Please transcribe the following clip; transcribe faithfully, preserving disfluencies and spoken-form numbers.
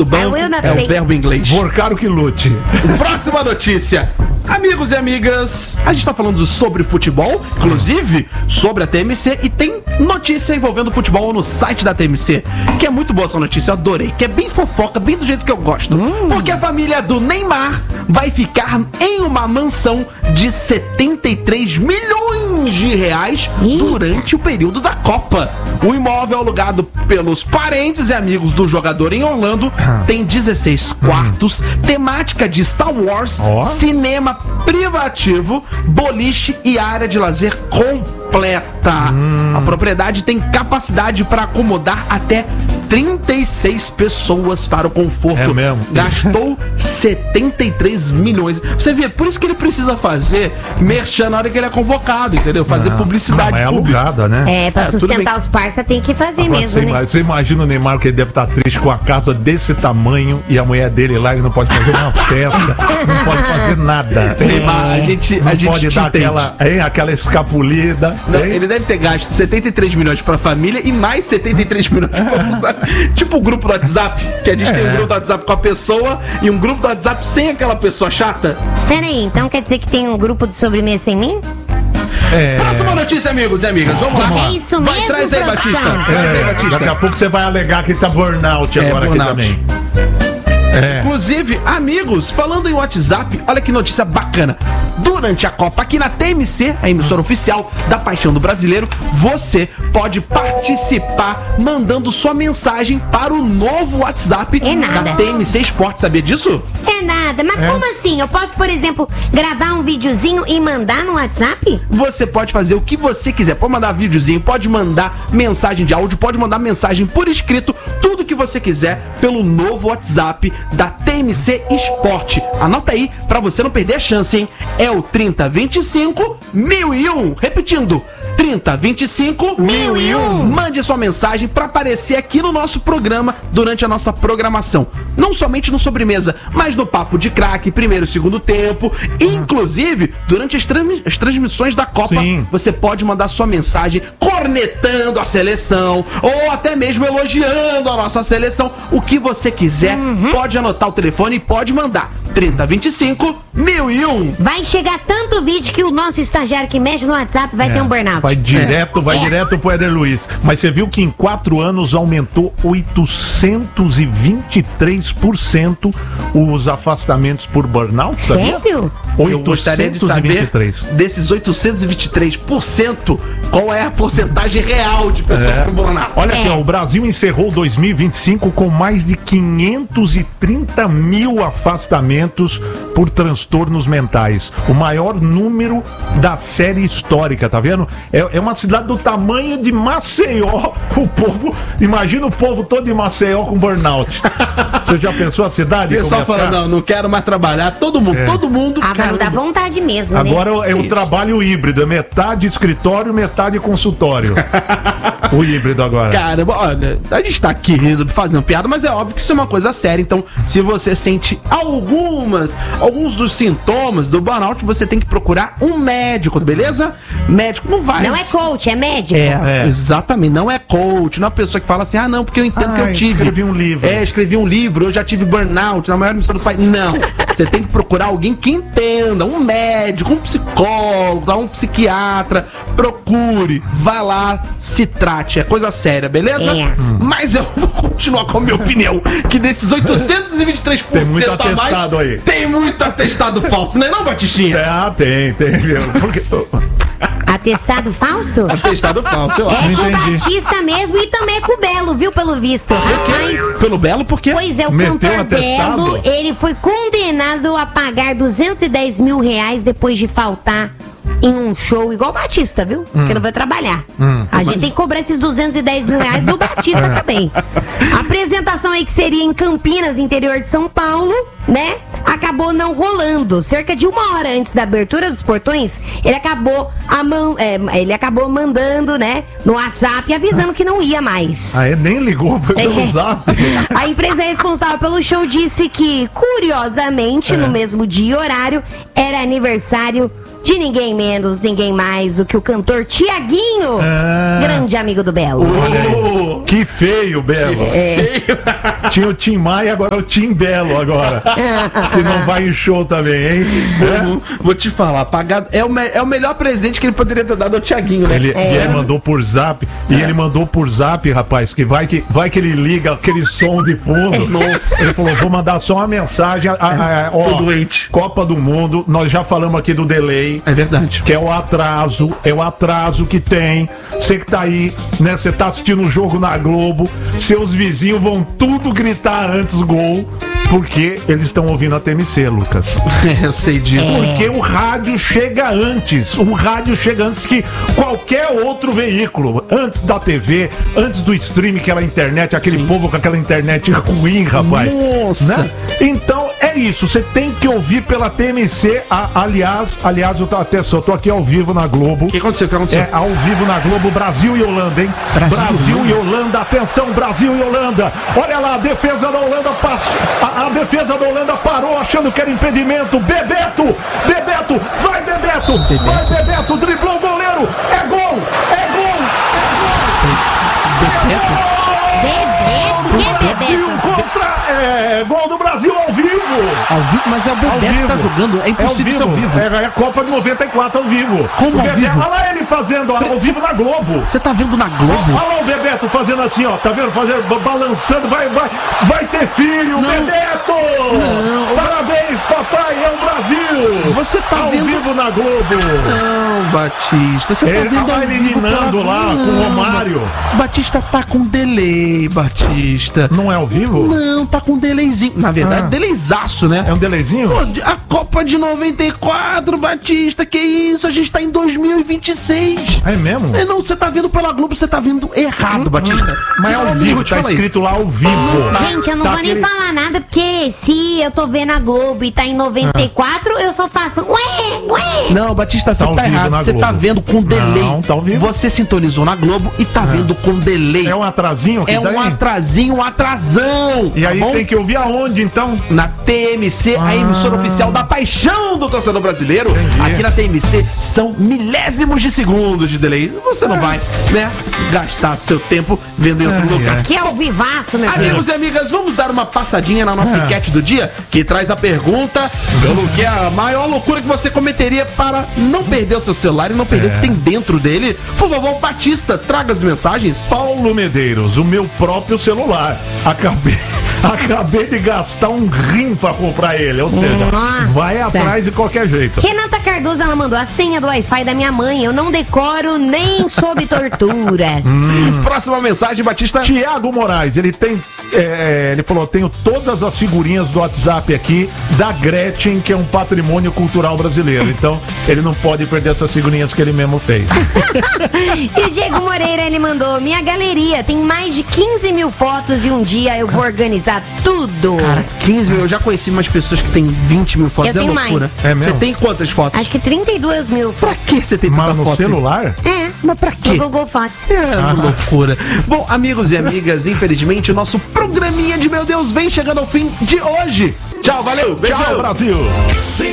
do banco é o verbo inglês. Worcar o que lute. Próxima notícia. Amigos e amigas, a gente tá falando sobre futebol, inclusive sobre a T M C, e tem notícia envolvendo futebol no site da T M C, que é muito boa essa notícia, eu adorei, que é bem fofoca, bem do jeito que eu gosto, hum. porque a família do Neymar vai ficar em uma mansão de setenta e três milhões de reais durante o período da Copa. O imóvel alugado pelos parentes e amigos do jogador em Orlando tem dezesseis quartos, temática de Star Wars, oh. cinema privativo, boliche e área de lazer completa. Hum. A propriedade tem capacidade para acomodar até trinta e seis pessoas para o conforto. É mesmo? Gastou setenta e três milhões. Você vê, por isso que ele precisa fazer merchan na hora que ele é convocado, entendeu? Fazer não, publicidade. Não, é alugada, né? É, pra é, sustentar os parça tem que fazer agora, mesmo, você né? Imagina, você imagina o Neymar que ele deve estar triste com a casa desse tamanho e a mulher dele lá, ele não pode fazer uma festa, não pode fazer nada. Neymar, é, a gente, não a gente pode dar aquela, hein, aquela escapulida. Não, ele deve ter gasto setenta e três milhões pra família e mais setenta e três milhões pra tipo o grupo do WhatsApp, que a gente é. tem um grupo do WhatsApp com a pessoa e um grupo do WhatsApp sem aquela pessoa chata. Peraí, então quer dizer que tem um grupo de sobremesa sem mim? É... Próxima notícia, amigos e amigas. Vamos lá. É isso vai, mesmo, traz aí, Batista. É, traz aí, Batista. Daqui a pouco você vai alegar que tá burnout é, agora burnout. Aqui também. É. Inclusive, amigos, falando em WhatsApp, olha que notícia bacana. Durante a Copa, aqui na T M C, a emissora oficial da Paixão do Brasileiro, você pode participar mandando sua mensagem para o novo WhatsApp é da T M C Esporte. Sabia disso? É nada, mas é. como assim? Eu posso, por exemplo, gravar um videozinho e mandar no WhatsApp? Você pode fazer o que você quiser. Pode mandar videozinho, pode mandar mensagem de áudio, pode mandar mensagem por escrito, tudo que você quiser pelo novo WhatsApp da T M C Esporte. Anota aí pra você não perder a chance, hein? É o trinta, vinte e cinco, mil e um. Repetindo, trinta, vinte e cinco, mil e um. Mande sua mensagem pra aparecer aqui no nosso programa durante a nossa programação. Não somente no Sobremesa, mas no Papo de Craque, primeiro e segundo tempo. Inclusive, durante as, trans- as transmissões da Copa, sim, você pode mandar sua mensagem cornetando a seleção ou até mesmo elogiando a nossa seleção. O que você quiser, uhum. pode anotar o telefone e pode mandar. trinta, vinte e cinco, mil e um. Vai chegar tanto vídeo que o nosso estagiário que mexe no WhatsApp vai é, ter um burnout. Vai direto, é. vai é. direto pro Éder Luiz. Mas você viu que em quatro anos aumentou oitocentos e vinte e três por cento os afastamentos por burnout, sabia? Sério? Eu gostaria de saber desses oitocentos e vinte e três por cento, qual é a porcentagem real de pessoas é. com burnout. Olha aqui, ó, o Brasil encerrou dois mil e vinte e cinco com mais de quinhentos e trinta mil afastamentos por transtornos mentais. O maior número da série histórica, tá vendo? É, é uma cidade do tamanho de Maceió. O povo, imagina o povo todo de Maceió com burnout. Você já pensou a cidade? O pessoal fala, não, não quero mais trabalhar. Todo mundo, é. todo mundo. Ah, mas não dá vontade mesmo, agora né? é o trabalho híbrido, é metade escritório, metade consultório. O híbrido agora. Caramba, olha, a gente tá aqui rindo, fazendo piada, mas é óbvio que isso é uma coisa séria. Então, se você sente algumas, alguns dos sintomas do burnout, você tem que procurar um médico, beleza? Médico não vai. Não é coach, é médico. É, é. Exatamente, não é coach, não é uma pessoa que fala assim, ah, não, porque eu entendo ah, que eu tive. Escrevi um livro. É, escrevi um livro, eu já tive burnout, na maior missão do país. Não, você tem que procurar alguém que entenda, um médico, um psicólogo, um psiquiatra. Procure, vá lá, se trate, é coisa séria, beleza? É. Hum. Mas eu vou continuar com a minha opinião, que desses oitocentos e vinte e três por cento tem muito a mais, aí. tem muito atestado falso, não é não, Batistinha? Ah, tem, tem. Porque... Atestado falso? Atestado falso, eu acho. É com o Batista mesmo e também é com o Belo, viu, pelo visto. Mas... Pelo Belo, por quê? Pois é, o Meteu cantor um atestado? Belo, ele foi condenado a pagar duzentos e dez mil reais depois de faltar em um show igual o Batista, viu? Hum. Porque não vai trabalhar. Hum. A gente tem que cobrar esses duzentos e dez mil reais do Batista também. A apresentação aí que seria em Campinas, interior de São Paulo, né? Acabou não rolando. Cerca de uma hora antes da abertura dos portões, ele acabou, a man, é, ele acabou mandando, né, no WhatsApp, avisando que não ia mais. Ah, ele nem ligou pelo é. Zap. A empresa responsável pelo show disse que, curiosamente, é. no mesmo dia e horário, era aniversário de de ninguém menos, ninguém mais do que o cantor Tiaguinho, Ah. grande amigo do Belo. Olha aí. Que feio, Belo. É. Tinha o Tim Maia, agora é o Tim Belo agora. Que não vai em show também, hein? Vou, vou te falar, pagado é o, me- é o melhor presente que ele poderia ter dado ao Thiaguinho, né? Ele, É. e ele mandou por zap. E ele mandou por zap, rapaz, que vai que, vai que ele liga aquele som de fundo. Nossa. Ele falou, vou mandar só uma mensagem. A, a, a, ó, Tô doente. Copa do Mundo, nós já falamos aqui do delay. É verdade. Que é o atraso, é o atraso que tem. Você que tá aí, né? Você tá assistindo o jogo na Globo, seus vizinhos vão tudo gritar antes gol, porque eles estão ouvindo a T M C, Lucas. É, eu sei disso. Porque o rádio chega antes. O rádio chega antes que qualquer outro veículo. Antes da T V, antes do stream, que era a internet, aquele povo com aquela internet ruim, rapaz. Nossa. Né? Então é isso. Você tem que ouvir pela T M C. A, aliás, aliás, eu tô até só tô aqui ao vivo na Globo. O que aconteceu? O que aconteceu? É, ao vivo na Globo, Brasil e Holanda, hein? Brasil e Holanda, atenção, Brasil e Holanda. Olha lá, a defesa da Holanda passou. A, a defesa da Holanda parou achando que era impedimento. Bebeto! Bebeto! Vai, Bebeto! Vai, Bebeto! Driblou o goleiro! É gol! É gol! É gol! Bebeto, que é Brasil Bebeto? contra. É, gol do Brasil ao vivo! Ao vivo, mas é o Ao Bebeto que tá vivo. jogando. É impossível ser ao vivo. É, é a Copa de noventa e quatro ao vivo. Como O ao Bebeto- vivo? Olha lá ele fazendo ó, ao vivo na Globo. Você tá vendo na Globo? Olha lá o Bebeto fazendo assim, ó. Tá vendo? Fazendo, ba- balançando. Vai, vai, vai ter filho, Não. Bebeto! Não. Parabéns, papai, é o Brasil! Você tá ao vendo- vivo na Globo! Não, Batista. Você Ele tá vendo tava ao vivo eliminando pela- lá com o Não, Romário. Batista tá com delay, Batista. Não é ao vivo? Não, tá com delayzinho. Na verdade, Ah. delayzaço, né? É um delayzinho? Pô, a Copa de noventa e quatro, Batista, que isso? A gente tá em dois mil e vinte e seis. É mesmo? É, não, você tá vendo pela Globo, você tá vendo errado, Batista. Mas é ao vivo, tá escrito lá ao vivo. Gente, eu não Tá vou nem aquele- falar nada, porque se eu tô vendo a Globo e tá em noventa e quatro, eu só faço ué, ué. Não, Batista, você Tá ao tá, vivo errado. na Você tá Globo. vendo com delay. Não, tá ao vivo. Você sintonizou na Globo e tá vendo com delay. É um atrasinho que É daí? um atrasinho, um atrasão. E aí tá bom? tem que ouvir aonde, então? Na T M C, a Ah. emissora oficial da paixão do torcedor brasileiro. Entendi. Aqui na T M C são milésimos de segundos de delay. Você não vai, né, gastar seu tempo vendo em outro Ai, lugar. ai. Que é ao vivaço, meu Amigos filho. e amigas, vamos dar uma passadinha na nossa Ah. enquete do dia, que traz a pergunta pelo que é a maior loucura que você cometeria para não perder o seu celular e não perder É. o que tem dentro dele. Por favor, Batista, traga as mensagens. Paulo Medeiros, o meu próprio celular. Acabei, acabei de gastar um rim pra comprar ele. Ou seja, Nossa. vai atrás de qualquer jeito. Renata Cardoso, ela mandou a senha do Wi-Fi da minha mãe. Eu não decoro nem sob tortura. Próxima mensagem, Batista. Tiago Moraes, ele tem. é, ele falou: tenho todas as figurinhas do WhatsApp aqui da Gretchen, que é um patrimônio cultural brasileiro. Então, ele não pode perder essas figurinhas que ele mesmo fez. E o Diego Moreira, ele mandou: minha galeria tem mais de quinze mil fotos e um dia eu vou organizar tudo. Cara, quinze mil. Eu já conheci umas pessoas que têm vinte mil fotos. Eu é tenho loucura. mais. É mesmo? Você tem quantas fotos? Acho que trinta e duas mil Pra fotos. que você tem tanta Mas no foto? celular? É, Mas pra quê? no Google Fotos. É uma loucura. Bom, amigos e amigas, infelizmente o nosso programinha de Meu Deus vem chegando ao fim de hoje. Tchau, valeu, beijão. Tchau, Brasil!